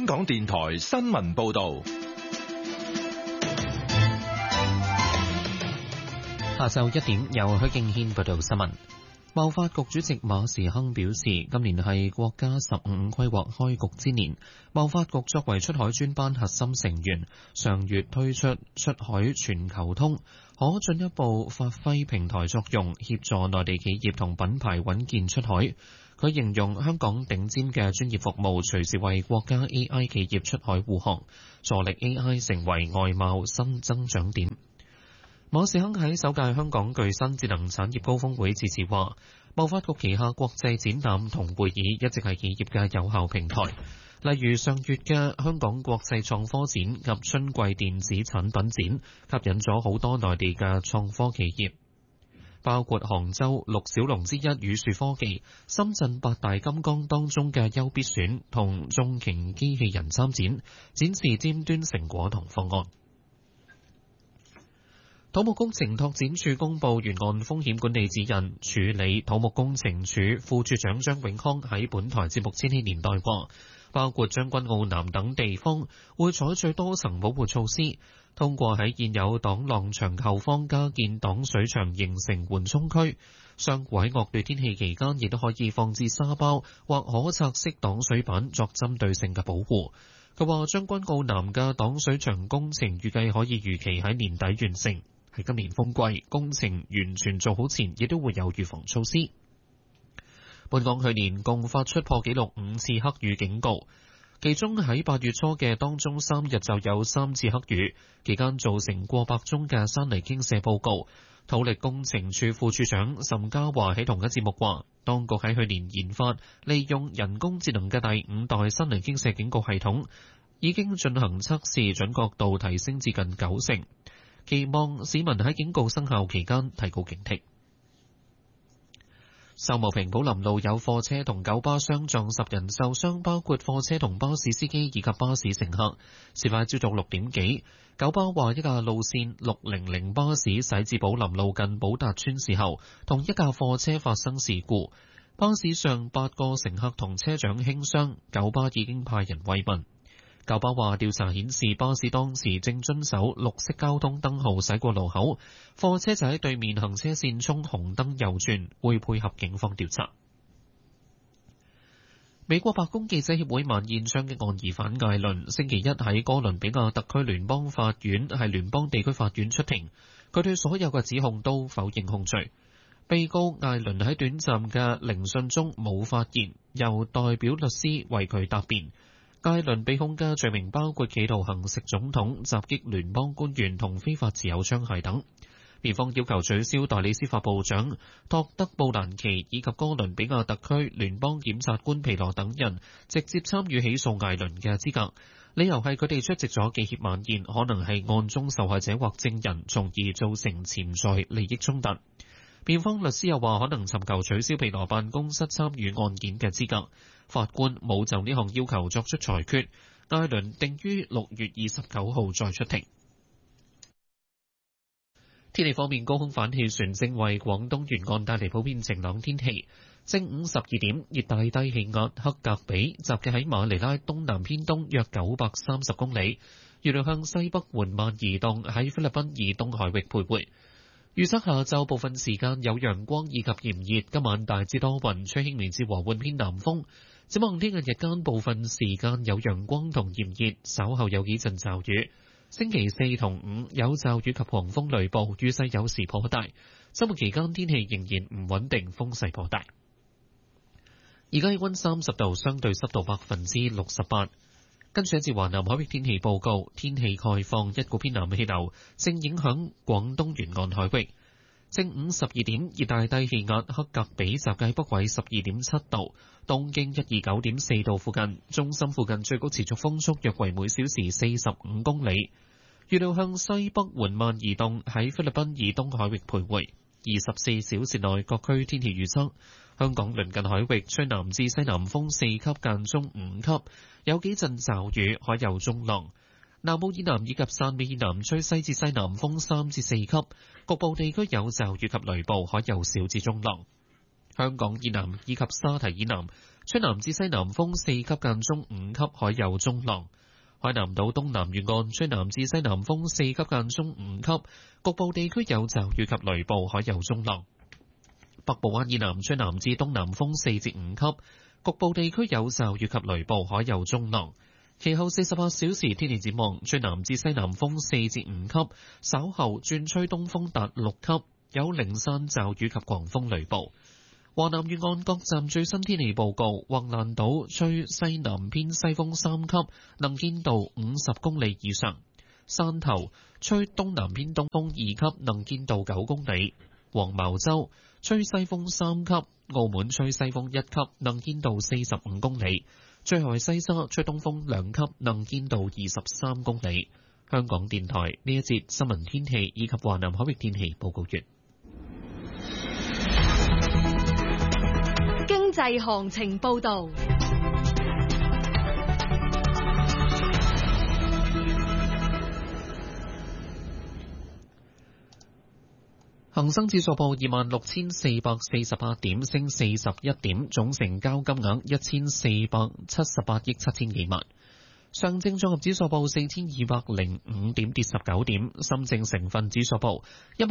港電台新聞報道。 下晝1點，由許敬軒報道新聞。貿發局主席馬時亨表示，今年係國家15規劃開局之年。貿發局作為出海專班核心成員，上月推出出海全球通，可進一步發揮平台作用，協助內地企業同品牌穩健出海。佢形容香港頂尖嘅專業服務隨時為國家 AI 企業出海護航，助力 AI 成為外貿新增長點。馬時亨喺首屆香港具新智能產業高峰會致辭話，貿發局旗下國際展覽同會議一直係企業嘅有效平台，例如上月嘅香港國際創科展及春季電子產品展，吸引咗好多內地嘅創科企業，包括杭州6小龍之一宇樹科技、深圳8大金剛當中嘅優必選同眾擎機器人參展，展示尖端成果同方案。土木工程拓展署公布沿岸風險管理指引，署理土木工程署副署長張永康喺本台節目《千禧年代》話，包括將軍澳南等地方會採取多層保護措施，通過喺現有擋浪牆後方加建擋水牆形成緩衝區。商戶喺惡劣天氣期間亦都可以放置沙包或可拆式擋水板作針對性嘅保護。佢話將軍澳南嘅擋水牆工程預計可以如期喺年底完成。喺今年風季工程完全做好前，亦都會有預防措施。本港去年共發出破紀錄5次黑雨警告，其中喺8月初嘅當中3日就有3次黑雨，期間造成過百宗嘅山泥傾瀉報告。土力工程處副處長岑家華喺同一節目話，當局喺去年研發利用人工智能嘅第5代山泥傾瀉警告系統，已經進行測試，準確度提升至近90%。期望市民喺警告生效期間提高警惕。秀茂坪寶林路有貨車同九巴相撞，10人受傷，包括貨車同巴士司機以及巴士乘客。事發朝早6點幾，九巴話一架路線600巴士駛至寶林路近寶達邨時候，同一架貨車發生事故。巴士上8個乘客同車長輕傷，九巴已經派人慰問。九巴話調查顯示，巴士當時正遵守綠色交通燈號駛過路口，貨車就喺對面行車線衝紅燈右轉，會配合警方調查。美國白宮記者協會晚宴槍擊案疑犯艾倫星期一喺哥倫比亞特區聯邦法院係聯邦地區法院出庭，佢對所有嘅指控都否認控罪。被告艾倫喺短暫嘅聆訊中冇發言，由代表律師為佢答辯。艾倫被控嘅罪名包括企圖行刺總統、襲擊聯邦官員同非法持有槍械等。辯方要求取消代理司法部長托德布蘭奇以及哥倫比亞特區聯邦檢察官皮羅等人直接參與起訴艾倫嘅資格，理由係佢哋出席咗記協晚宴，可能係案中受害者或證人，從而造成潛在利益衝突。辯方律師又話可能尋求取消皮羅辦公室參與案件嘅資格。法官冇就呢項要求作出裁決。艾倫定於6月29號再出庭。天氣方面，高空反氣旋正為廣東沿岸帶嚟普遍晴朗天氣。正午12點，熱帶低氣壓克格比集結喺馬尼拉東南偏東約930公里，預料向西北緩慢移動，喺菲律賓以東海域徘徊。預測下晝部分時間有陽光以及炎熱，今晚大致多雲，吹輕微至和緩偏南風。展望聽日日間部分時間有陽光同炎熱，稍後有幾陣驟雨。星期4同5有驟雨及狂風雷暴，雨勢有時頗大。周末期間天氣仍然唔穩定，風勢頗大。而家氣溫30度，相對濕度68%。跟住一節華南海域天氣報告，天氣概況，一股偏南氣流正影響廣東沿岸海域。正午12點，熱帶低氣壓克格比集結喺北緯12.7度，東經129.4度附近，中心附近最高持續風速約為每小時45公里。預料向西北緩慢移動，喺菲律賓以東海域徘徊。24小時內各區天氣預測：香港鄰近海域吹南至西南風4級間中5級，有幾陣驟雨，海有中浪。南澳以南以及汕尾以南吹西至西南風3至4級，局部地區有驟雨及雷暴，海有小至中浪。香港以南以及沙堤以南吹南至西南風4級間中5級，海有中浪。海南島東南沿岸吹南至西南風4級間中5級，局部地區有驟雨及雷暴，海有中浪。北部灣以南吹南至東南風4至5級，局部地區有驟雨及雷暴，海有中浪。其後48小時天氣展望，吹南至西南風4至5級，稍後轉吹東風達6級，有零散驟雨及狂風雷暴。華南沿岸各站最新天氣報告：橫瀾島吹西南偏西風3級，能見度50公里以上；汕頭吹東南偏東風2級，能見度9公里；黃茅洲吹西風3級，澳門吹西風1級，能見度45公里；最後係西沙吹東風2級，能見度23公里。香港電台呢一節新聞天氣以及華南海域天氣報告完。 經濟行情報導。恒生指數報26,448點，升41點，總成交金額1,478億7千幾萬。上證綜合指數報4,205點，跌19點。深證成分指數報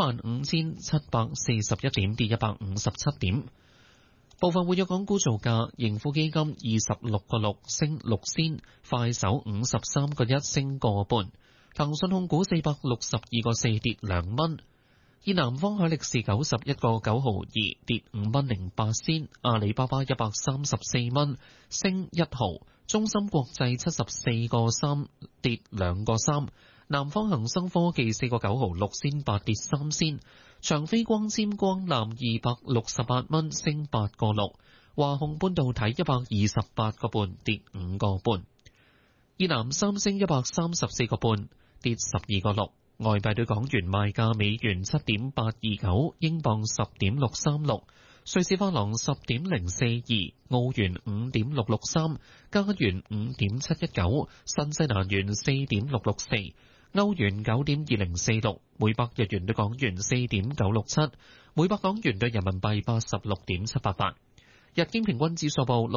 15,741點，跌157點。部分活躍港股造價：盈富基金26個6升6仙，快手53個1升個半，騰訊控股462個4跌2蚊。以南方海力士91個9毫2跌5蚊08仙，阿里巴巴134蚊升1毫，中芯國際74個3跌2個3，南方恒生科技4個9毫6仙8跌3仙，長飛光纖光纜268蚊升8個6，華虹半導體128個半跌5個半，以南三星134個半跌12個6。外幣對港元賣價：美元7.829，英鎊10.636，瑞士法郎10.042，澳元5.663，加元5.719，新西蘭元4.664，歐元9.2046，每百日元對港元4.967，每百港元對人民幣86.788。日經平均指數報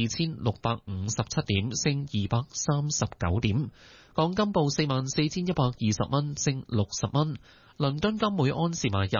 62,657點，升239點。港金報44,120蚊，升60蚊。倫敦金每安士買入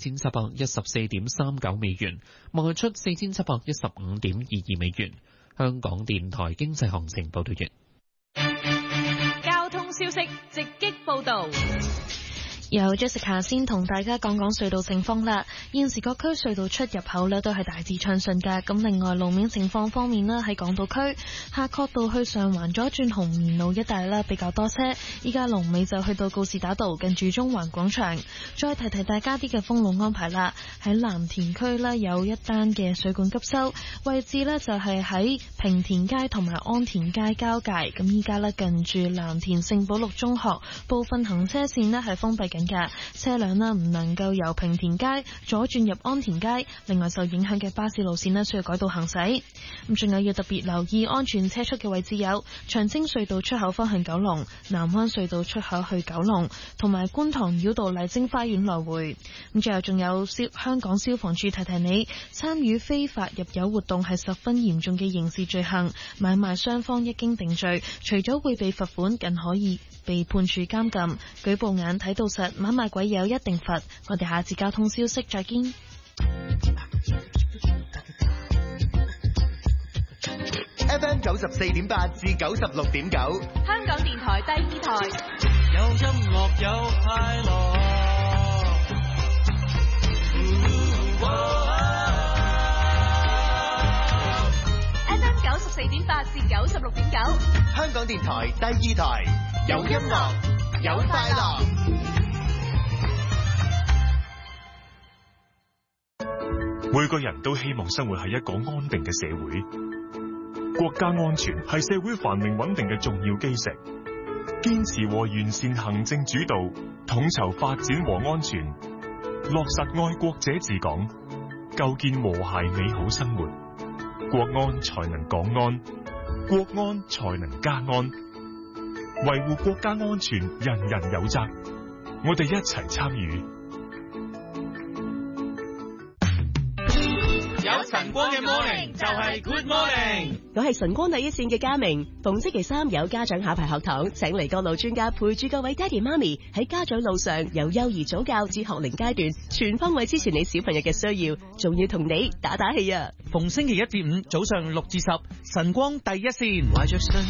4,714.39美元，賣出4,715.22美元。香港電台經濟行情報道完。 交通消息直擊報道。 由 Jessica 先同大家講講隧道情況啦。現時各區隧道出入口呢都係大致暢順㗎。咁另外路面情況方面呢，喺港島區夏慤道去上環左轉紅棉路一帶啦比較多車，依家龍尾就去到告士打道近住中環廣場。再提提大家啲嘅封路安排啦。喺藍田區呢有一單嘅水管急修，位置呢就係喺平田街同埋安田街交界。咁依家呢近住藍田聖保祿中學部分行車線呢係封閉緊嘅，車輛呢唔能夠由平田街左轉入安田街。另外受影響嘅巴士路線呢需要改道行駛。咁仲有要特別留意安全車速嘅位置有長青隧道出口方向九龍、南灣隧道出口去九龍，同埋觀塘繞道麗晶花園來回。咁最後仲有香港消防處提提你，參與非法入油活動係十分嚴重嘅刑事罪行，買賣雙方一經定罪，除咗會被罰款，更可以被判處監禁。舉報眼睇到實，買賣鬼友一定罰。我哋下次交通消息再見。 FM 94.8至96.9， 香港電台第二台。 有音樂有快樂。 FM 94.8至96.9， 香港電台第二台，有音樂有快樂。 每個人都希望生活喺一個安定嘅社會。國家安全係社會繁榮穩定嘅重要基石。堅持和完善行政主導，統籌發展和安全，落實愛國者治港，構建和諧美好生活。國安才能港安，國安才能家安。維護國家安全，人人有責。我哋一齊參與。 有神光嘅 morning 就係 good morning。 我係晨光第一線嘅嘉明，逢星期三有家長考牌學堂，請嚟各路專家陪住各位爹哋媽咪喺家長路上，由幼兒早教至學齡階段，全方位支持你小朋友嘅需要，仲要同你打打氣啊！ 逢星期一至五早上6至10，晨光第一線。